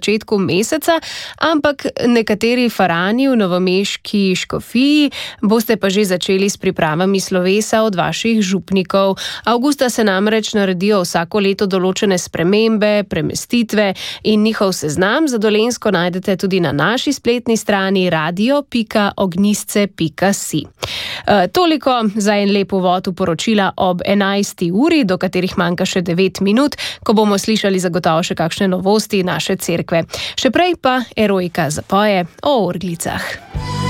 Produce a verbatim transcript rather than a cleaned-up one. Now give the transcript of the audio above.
začetku meseca, ampak nekateri farani v novomeški škofiji boste pa že začeli s pripravami slovesa od vaših župnikov. Avgusta se namreč naredijo vsako leto določene spremembe, premestitve in njihov seznam za Dolenjsko najdete tudi na naši spletni strani radio pika ognjisce pika si. E, toliko za en lep uvod v poročila ob enajsti uri, do katerih manjka še devet minut, ko bomo slišali zagotovo še kakšne novosti naše cerkve. Še prej pa Erojka zapoje o orglicah.